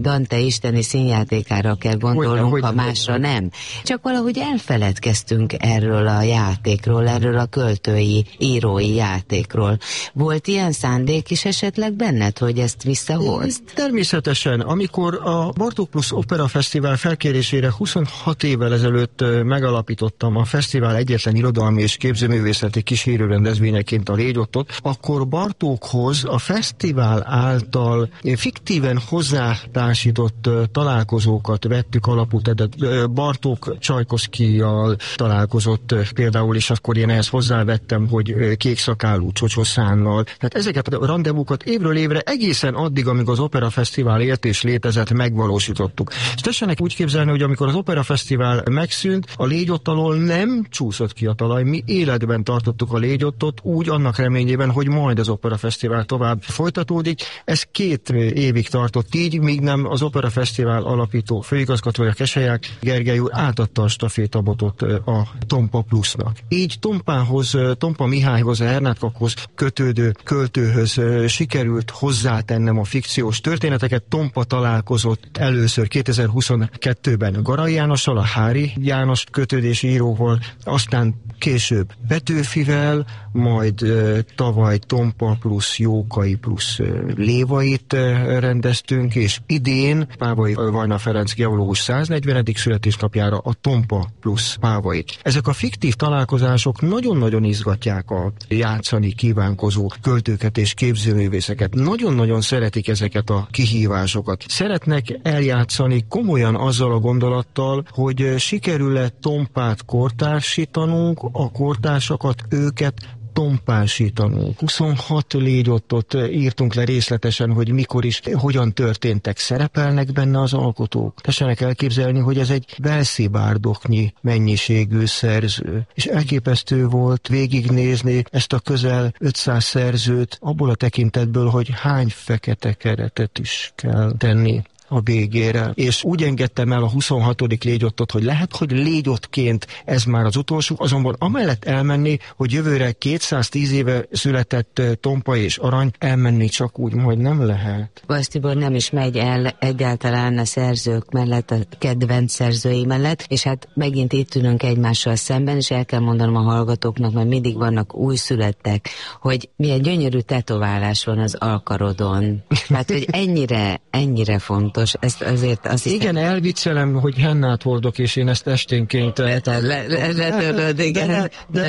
Dante isteni színjátékára kell gondolnunk, ha másra nem. Csak valahogy elfeledkeztünk erről a játékról, erről a költői, írói játékról. Volt ilyen szándék is esetleg benned, hogy ezt visszahozd? Természetesen, amikor a Bartók Plusz Opera Fesztivál felkérésére 26 évvel ezelőtt megalapítottam a fesztivál egyetlen irodalmi és képzőművészeti kísérő rendezvényeként a Légyottot, akkor Bartókhoz a fesztivál által fiktíven hozzátársított találkozókat vettük alapul, tehát Bartók Csajkovszkijjal találkozott például, és akkor én ehhez hozzávettem, hogy Kékszakálú Csocsoszánnal. Tehát ezeket a rendezvúkat évről évre egészen addig, amíg az Opera Fesztivál élt és létezett, megvalósítottuk. És tessenek úgy képzelni, hogy amikor az Opera Fesztivál megszűnt, a Légyott alól nem csúszott ki a talaj, mi életben tartottuk a Légyottot, úgy annak reményében, hogy majd az Opera Fesztivál tovább folytatódik. Ez 2 évig tartott így, míg nem az Opera Fesztivál alapító főigazgatója, Keselyák Gergely úr átadta a stafétabotot a Tompa Plusznak. Így Tompa Mihályhoz, a Hernátkakhoz kötődő költőhöz sikerült hozzátennem a fikciós történeteket. Tompa találkozott először 2022-ben Garai Jánossal, a Hári János kötődési íróval, aztán később Petőfivel, majd tavaly Tompa plusz Jókai plusz Lévait rendeztünk, és idén Pávai Vajna Ferenc geológus 140. születésnapjára a Tompa plusz Pávait. Ezek a fiktív találkozások nagyon-nagyon izgatják a játszani kívánkozó költőket és képzőművészeket. Nagyon-nagyon szeretik ezeket a kihívásokat. Szeretnek eljátszani komolyan azzal a gondolattal, hogy sikerül-e Tompát kortársítanunk, a kortársakat, őket tompásítanunk. 26 Légyottot írtunk le részletesen, hogy mikor is, hogyan történtek, szerepelnek benne az alkotók. Tessenek elképzelni, hogy ez egy belszibárdoknyi mennyiségű szerző. És elképesztő volt végignézni ezt a közel 500 szerzőt abból a tekintetből, hogy hány fekete keretet is kell tenni a végére. És úgy engedtem el a 26. Légyottot, hogy lehet, hogy Légyottként ez már az utolsó, azonban amellett elmenni, hogy jövőre 210 éve született Tompa és Arany, elmenni csak úgy majd nem lehet. Vasz Tibor nem is megy el egyáltalán a szerzők mellett, a kedvenc szerzői mellett, és hát megint itt ülünk egymással szemben, és el kell mondanom a hallgatóknak, mert mindig vannak újszülöttek, hogy milyen gyönyörű tetoválás van az alkarodon. Hát, hogy ennyire fontos. Ezt azért azt hiszem... Igen, elviccelem, hogy hennát hordok, és én ezt esténként... Letörlöd, igen.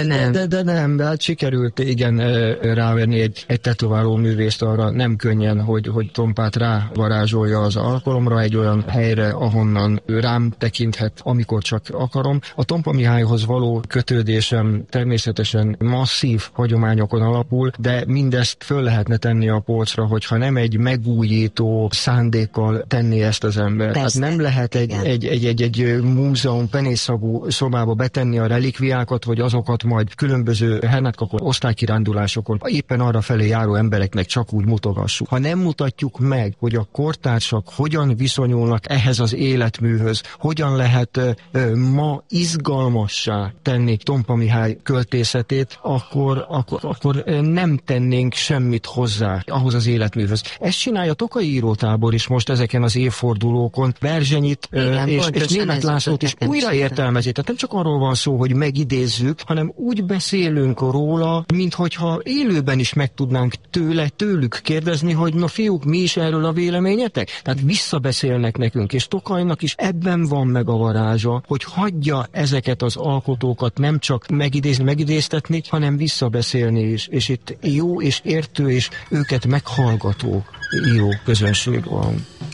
De nem, hát sikerült igen rávenni egy tetováló művészt arra, nem könnyen, hogy Tompát rávarázsolja az alkalomra, egy olyan helyre, ahonnan rám tekinthet, amikor csak akarom. A Tompa Mihályhoz való kötődésem természetesen masszív hagyományokon alapul, de mindezt föl lehetne tenni a polcra, hogyha nem egy megújító szándékkal tenni ezt az ember. Persze. Hát nem lehet egy múzeum penészszagú szobába betenni a relikviákat, hogy azokat majd különböző hernátkakon, osztálykirándulásokon éppen arra felé járó embereknek csak úgy mutogassuk. Ha nem mutatjuk meg, hogy a kortársak hogyan viszonyulnak ehhez az életműhöz, hogyan lehet ma izgalmassá tenni Tompa Mihály költészetét, akkor nem tennénk semmit hozzá ahhoz az életműhöz. Ezt csinálja a Tokai írótábor is most ezeken az évfordulókon. Berzsenyit és Németh Lászlót is újra értelmezi. Tehát nem csak arról van szó, hogy megidézzük, hanem úgy beszélünk róla, minthogyha élőben is meg tudnánk tőlük kérdezni, hogy na fiúk, mi is erről a véleményetek? Tehát visszabeszélnek nekünk, és Tokajnak is ebben van meg a varázsa, hogy hagyja ezeket az alkotókat nem csak megidéztetni, hanem visszabeszélni is. És itt jó és értő és őket meghallgató író közönség van.